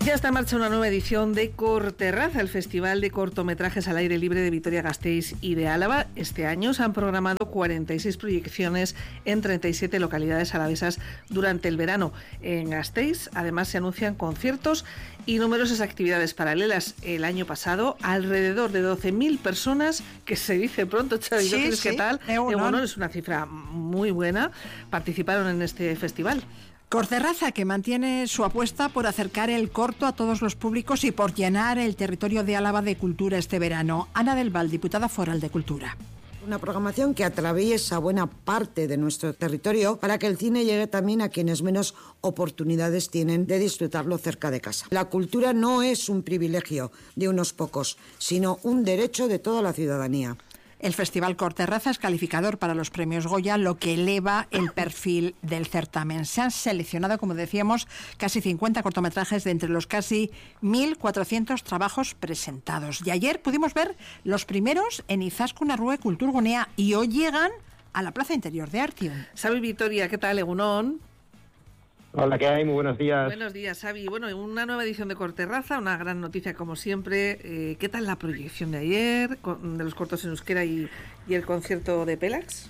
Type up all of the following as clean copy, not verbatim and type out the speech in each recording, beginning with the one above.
Ya está en marcha una nueva edición de Corterraza, el Festival de Cortometrajes al Aire Libre de Vitoria-Gasteiz y de Álava. Este año se han programado 46 proyecciones en 37 localidades alavesas durante el verano. En Gasteiz, además, se anuncian conciertos y numerosas actividades paralelas. El año pasado, alrededor de 12.000 personas, que se dice pronto, Xavi, ¿no crees qué tal? Bueno, es una cifra muy buena, participaron en este festival. Corterraza, que mantiene su apuesta por acercar el corto a todos los públicos y por llenar el territorio de Álava de cultura este verano. Ana del Val, diputada foral de Cultura. Una programación que atraviesa buena parte de nuestro territorio para que el cine llegue también a quienes menos oportunidades tienen de disfrutarlo cerca de casa. La cultura no es un privilegio de unos pocos, sino un derecho de toda la ciudadanía. El Festival Corterraza es calificador para los premios Goya, lo que eleva el perfil del certamen. Se han seleccionado, como decíamos, casi 50 cortometrajes de entre los casi 1.400 trabajos presentados. Y ayer pudimos ver los primeros en Izaskun Arrue Kulturgunea y hoy llegan a la Plaza Interior de Artium. Xavi Vitoria, ¿qué tal, Egunon? Hola, ¿qué hay? Muy buenos días. Buenos días, Xavi. Bueno, una nueva edición de Corterraza, una gran noticia como siempre. ¿Qué tal la proyección de ayer, de los cortos en euskera y el concierto de Pelax?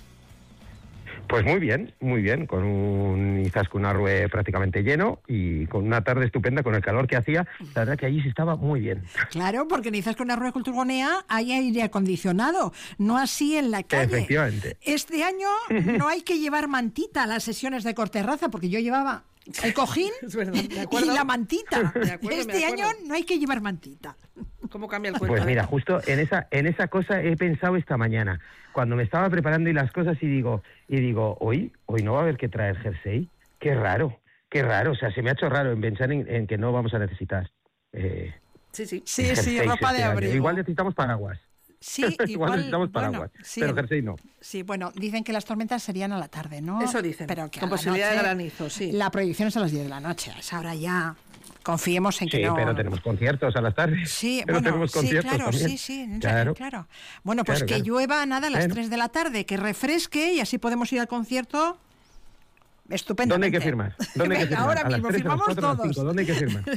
Pues muy bien, con un Izaskun Arrue prácticamente lleno y con una tarde estupenda con el calor que hacía. La verdad que allí sí estaba muy bien. Claro, porque en Izaskun Arrue Kulturgunea hay aire acondicionado, no así en la calle. Efectivamente. Este año no hay que llevar mantita a las sesiones de Corterraza, porque yo llevaba el cojín y la mantita. Este año no hay que llevar mantita. ¿Cómo cambia el cuento? Pues mira, justo en esa cosa he pensado esta mañana, cuando me estaba preparando y las cosas y digo, hoy no va a haber que traer jersey. Qué raro. O sea, se me ha hecho raro en pensar en que no vamos a necesitar. Sí, ropa de abrigo. Igual necesitamos paraguas. Sí, igual necesitamos paraguas, pero jersey no. Sí, bueno, dicen que las tormentas serían a la tarde, ¿no? Eso dicen, pero que con posibilidad de granizo, sí. La proyección es a las 10 de la noche, a esa hora ya confiemos en que no... Sí, pero tenemos conciertos a las tardes. Sí, pero bueno, tenemos conciertos claro, también. sí, claro. Bueno, pues claro, que llueva nada a las 3 de la tarde, que refresque y así podemos ir al concierto estupendamente. ¿Dónde hay que firmar? Ahora a mismo, 3, firmamos 4, todos. 5, ¿dónde hay que firmar?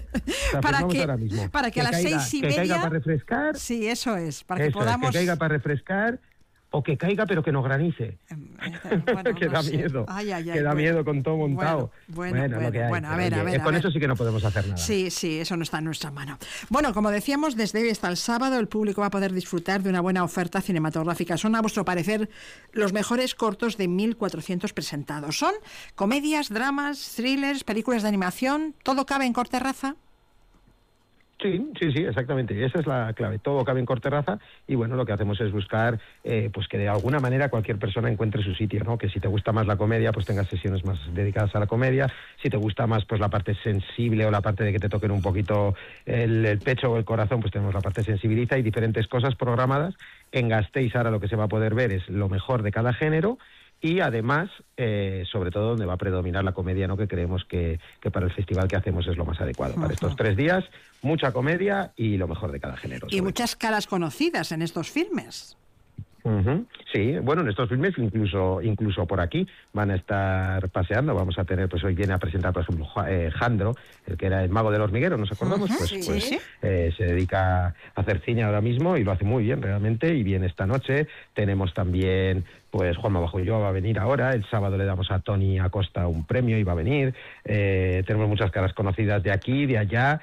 Para que a las 6:30... Que caiga para refrescar. Sí, eso es, para que podamos... Que caiga para refrescar o que caiga pero que no granice. Bueno, que da miedo. Que da miedo con todo montado. Bueno, lo que hay. A ver. Con eso sí que no podemos hacer nada. Sí, eso no está en nuestra mano. Bueno, como decíamos, desde hoy hasta el sábado el público va a poder disfrutar de una buena oferta cinematográfica. Son, a vuestro parecer, los mejores cortos de 1.400 presentados. Son comedias, dramas, thrillers, películas de animación. ¿Todo cabe en Corterraza? Sí, exactamente. Esa es la clave. Todo cabe en Corterraza y bueno, lo que hacemos es buscar pues que de alguna manera cualquier persona encuentre su sitio, ¿no? Que si te gusta más la comedia, pues tengas sesiones más dedicadas a la comedia. Si te gusta más pues la parte sensible o la parte de que te toquen un poquito el pecho o el corazón, pues tenemos la parte sensibiliza y diferentes cosas programadas. En Gasteiz ahora lo que se va a poder ver es lo mejor de cada género. Y además, sobre todo, donde va a predominar la comedia, ¿no? Que creemos que para el festival que hacemos es lo más adecuado. Para estos 3 días, mucha comedia y lo mejor de cada género. Y muchas caras conocidas en estos filmes. Sí, bueno, en estos filmes incluso por aquí van a estar paseando. Vamos a tener, pues hoy viene a presentar, por ejemplo, Jandro, el que era el mago del hormiguero, ¿nos acordamos? Se dedica a hacer cine ahora mismo y lo hace muy bien realmente, y viene esta noche. Tenemos también, pues Juanma Bajoyoa va a venir ahora, el sábado le damos a Tony Acosta un premio y va a venir. Tenemos muchas caras conocidas de aquí, de allá,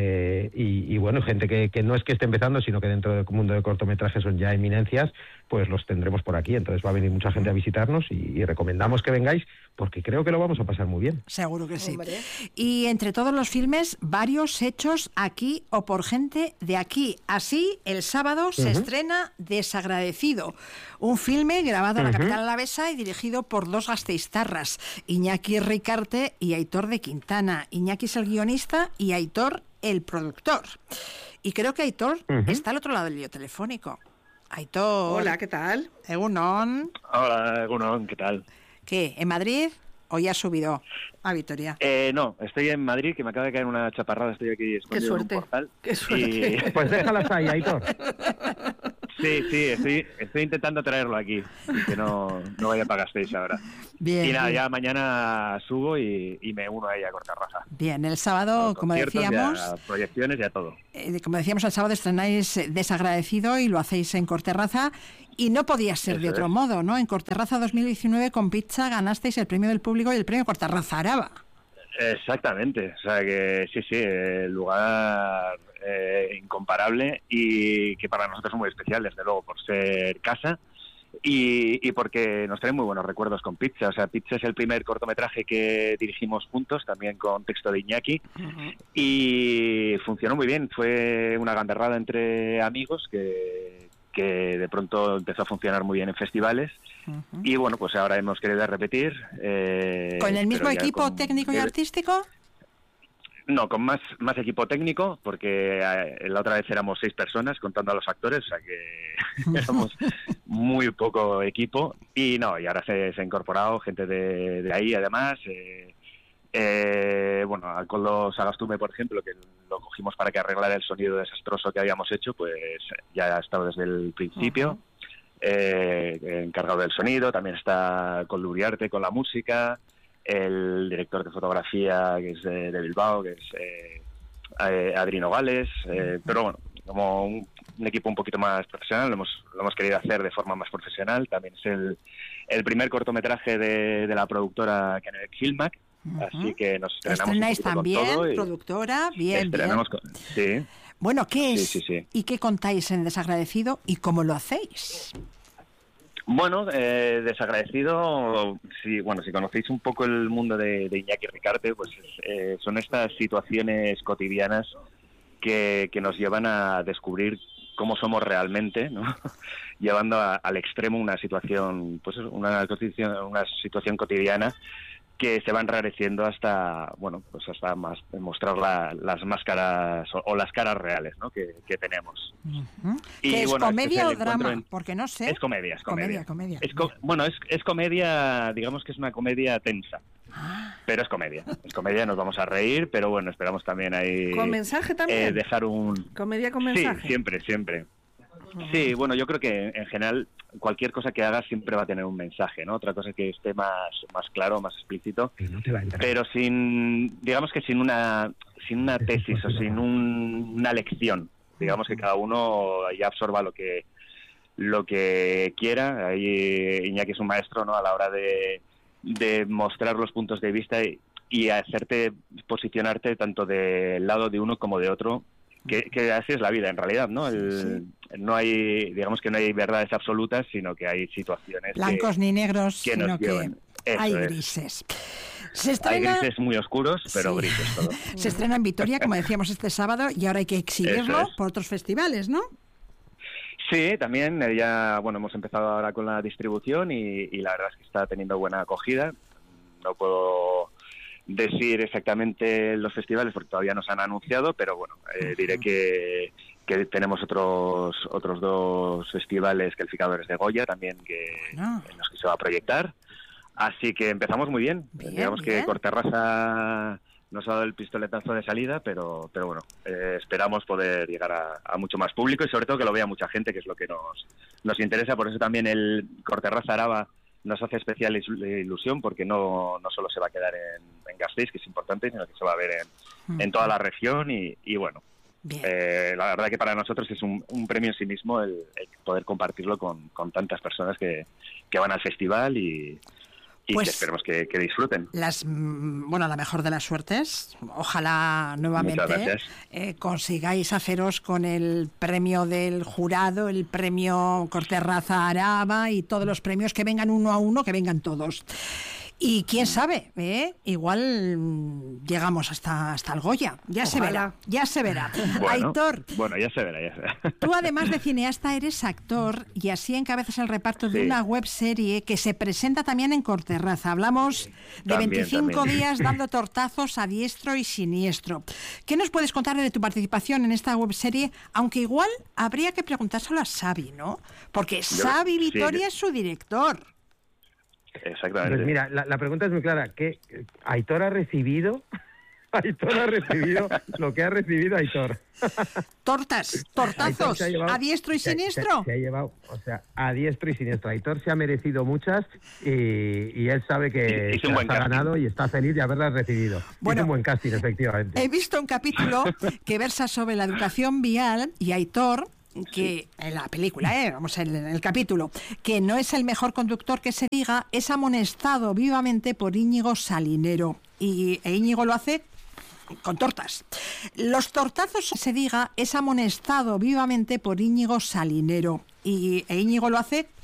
y bueno, gente que no es que esté empezando, sino que dentro del mundo de cortometrajes son ya eminencias, pues los tendremos por aquí. Entonces va a venir mucha gente a visitarnos y recomendamos que vengáis porque creo que lo vamos a pasar muy bien. Seguro que sí. Hombre. Y entre todos los filmes, varios hechos aquí o por gente de aquí. Así, el sábado se estrena Desagradecido, un filme grabado en la capital alavesa y dirigido por 2 gasteiztarras, Iñaki Ricarte y Aitor de Quintana. Iñaki es el guionista y Aitor el productor. Y creo que Aitor está al otro lado del lío telefónico. Aitor. Hola, ¿qué tal? Egunon. Hola, Egunon, ¿qué tal? ¿Qué? ¿En Madrid o ya has subido a Vitoria? No, estoy en Madrid, que me acaba de caer una chaparrada, estoy aquí escondido en un portal. ¡Qué suerte! Pues déjalas ahí, Aitor. estoy intentando traerlo aquí, que no vaya para Gasteiz ahora. Bien, y nada, bien. ya mañana subo y me uno ahí a Cortarraza. Bien, el sábado, como decíamos, proyecciones y a todo. Como decíamos, el sábado estrenáis Desagradecido y lo hacéis en Corterraza. Y no podía ser de otro modo, ¿no? En Corterraza 2019 con Pizza ganasteis el premio del público y el premio Corterraza Araba. Exactamente, o sea que sí, el lugar incomparable y que para nosotros es muy especial, desde luego, por ser casa y porque nos trae muy buenos recuerdos con Pizza. O sea, Pizza es el primer cortometraje que dirigimos juntos, también con texto de Iñaki, y funcionó muy bien. Fue una gamberrada entre amigos que de pronto empezó a funcionar muy bien en festivales. Y bueno, pues ahora hemos querido repetir. ¿Con el mismo equipo técnico y artístico? No, con más equipo técnico, porque la otra vez éramos 6 personas contando a los actores, o sea que éramos muy poco equipo. Y ahora se ha incorporado gente de ahí, además. Bueno, con los Sagastume, por ejemplo, que lo cogimos para que arreglara el sonido desastroso que habíamos hecho, pues ya ha estado desde el principio. Encargado del sonido, también está con Luriarte, con la música, el director de fotografía, que es de Bilbao, que es Adri Nogales, pero bueno, como un equipo un poquito más profesional, lo hemos querido hacer de forma más profesional. También es el primer cortometraje de la productora Kennebec Filmac, así que nos estrenamos también, con todo productora, bien. Sí. Bueno, ¿qué es? Sí. ¿Y qué contáis en Desagradecido y cómo lo hacéis? Bueno, Desagradecido, si conocéis un poco el mundo de Iñaki Ricarte, pues son estas situaciones cotidianas que nos llevan a descubrir cómo somos realmente, ¿no? Llevando al extremo una situación, pues una situación cotidiana que se va enrareciendo hasta más mostrar las máscaras o las caras reales, ¿no? que tenemos. ¿Que es comedia o drama? Porque no sé. Es comedia. Comedia. Es comedia, digamos que es una comedia tensa. Pero es comedia, nos vamos a reír, pero bueno, esperamos también ahí... ¿Con mensaje también? Dejar un... ¿Comedia con mensaje? Sí, siempre. Sí, bueno, yo creo que en general cualquier cosa que hagas siempre va a tener un mensaje, ¿no? Otra cosa que esté más claro, más explícito, pero sin una tesis o sin una lección. Digamos que cada uno ya absorba lo que quiera. Ahí Iñaki es un maestro, ¿no? A la hora de mostrar los puntos de vista y hacerte posicionarte tanto del lado de uno como de otro, que así es la vida en realidad, ¿no? No hay, digamos que no hay verdades absolutas, sino que hay situaciones blancos ni negros, sino que hay es. grises. Hay grises muy oscuros, pero grises todo. Se estrena en Vitoria, como decíamos, este sábado, y ahora hay que exhibirlo por otros festivales, ¿no? Sí, también hemos empezado ahora con la distribución y la verdad es que está teniendo buena acogida. No puedo decir exactamente los festivales porque todavía no se han anunciado, pero bueno, diré que tenemos otros 2 festivales calificadores de Goya también en los que se va a proyectar. Así que empezamos muy bien. Digamos que Corterraza nos ha dado el pistoletazo de salida, pero bueno, esperamos poder llegar a mucho más público y sobre todo que lo vea mucha gente, que es lo que nos interesa. Por eso también el Corterraza Araba nos hace especial ilusión, porque no solo se va a quedar en Gasteiz, que es importante, sino que se va a ver en toda la región y bueno. La verdad que para nosotros es un premio en sí mismo el poder compartirlo con tantas personas que van al festival y pues, que esperemos que disfruten. La mejor de las suertes. Ojalá nuevamente consigáis haceros con el premio del jurado, el premio Corterraza Araba y todos los premios, que vengan uno a uno, que vengan todos. Y quién sabe, igual llegamos hasta el Goya. Ya se verá. Bueno, Aitor. Bueno, ya se verá. Tú, además de cineasta, eres actor y así encabezas el reparto de una webserie que se presenta también en Corterraza. Hablamos de 25 días dando tortazos a diestro y siniestro. ¿Qué nos puedes contar de tu participación en esta webserie? Aunque igual habría que preguntárselo a Xavi, ¿no? Porque Xavi Vitoria es su director. Exactamente. Pues mira, la pregunta es muy clara. ¿Qué Aitor ha recibido Aitor ha recibido lo que ha recibido Aitor. Tortazos, a diestro y siniestro. Se ha llevado, o sea, a diestro y siniestro. Aitor se ha merecido muchas y él sabe que se las ha ganado y está feliz de haberlas recibido. Bueno, es un buen casting, efectivamente. He visto un capítulo que versa sobre la educación vial y Aitor, que en la película, vamos, en el capítulo, que no es el mejor conductor que se diga, es amonestado vivamente por Íñigo Salinero. E Íñigo lo hace con tortas. Los tortazos, se diga, es amonestado vivamente por Íñigo Salinero. E Íñigo lo hace